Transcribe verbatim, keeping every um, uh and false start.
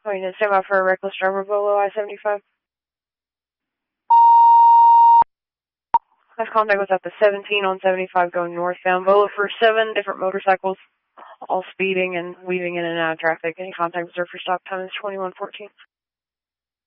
Wait, and stand by for a reckless driver, Volo I seventy-five. Last contact was at the seventeen on seventy-five going northbound. Volo for seven different motorcycles, all speeding and weaving in and out of traffic. Any contact reserved for stop time is twenty-one fourteen.